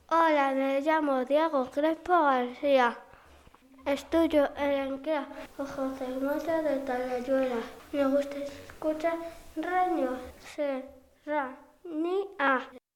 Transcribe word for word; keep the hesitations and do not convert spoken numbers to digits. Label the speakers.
Speaker 1: Hola, me llamo Diego Crespo García. Estudio en el Enclave José María de Talayuela. Me gusta escuchar Radio Serranía.